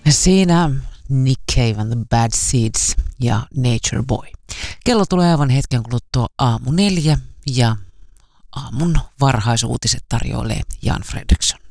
Siinä Nick Cave and the Bad Seeds ja Nature Boy. Kello tulee aivan hetken kuluttua 4:00 ja aamun varhaisuutiset tarjoilee Jan Fredriksson.